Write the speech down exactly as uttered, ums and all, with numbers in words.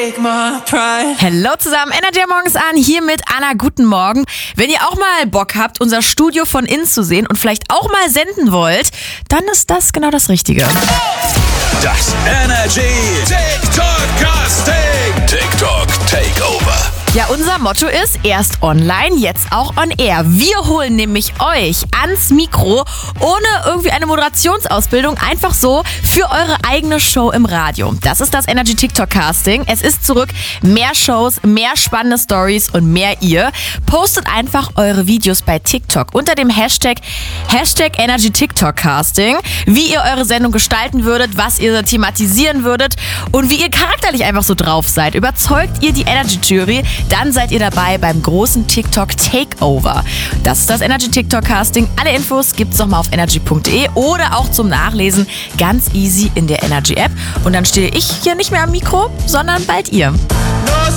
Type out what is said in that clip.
take my pride. Hallo zusammen, Energy morgens an, hier mit Anna, guten Morgen. Wenn ihr auch mal Bock habt, unser Studio von innen zu sehen und vielleicht auch mal senden wollt, dann ist das genau das Richtige. Das Energy TikTok Casting. TikTok Takeover. Ja, unser Motto ist erst online, jetzt auch on air. Wir holen nämlich euch ans Mikro ohne irgendwie eine Moderationsausbildung, einfach so für eure eigene Show im Radio. Das ist das Energy TikTok Casting. Es ist zurück, mehr Shows, mehr spannende Stories und mehr ihr. Postet einfach eure Videos bei TikTok unter dem Hashtag Hashtag Energy TikTok Casting, wie ihr eure Sendung gestalten würdet, was ihr thematisieren würdet und wie ihr charakterlich einfach so drauf seid. Überzeugt ihr die Energy Jury, dann seid ihr dabei beim großen TikTok Takeover. Das ist das Energy TikTok Casting. Alle Infos gibt's nochmal auf energy punkt de oder auch zum Nachlesen ganz easy in der Energy App. Und dann stehe ich hier nicht mehr am Mikro, sondern bald ihr.